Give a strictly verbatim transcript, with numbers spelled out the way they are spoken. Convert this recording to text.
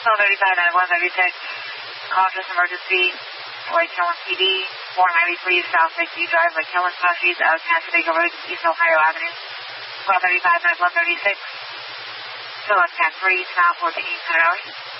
twelve thirty-five, ninety-one thirty-six. Cautious emergency. Lake Helen P D. four ninety-three South Lakeview Drive, Lake Helen, Southeast out Canandaigua Road, East Ohio Avenue. twelve thirty-five, ninety-one thirty-six. Phillips Cat three, South fourteen hundred hours.